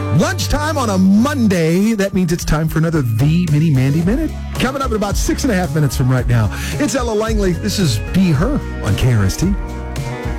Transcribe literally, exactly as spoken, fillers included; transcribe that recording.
Lunchtime on a Monday. That means it's time for another The Mini Mandy Minute. Coming up in about six and a half minutes from right now. It's Ella Langley. This is Be Her on K R S T.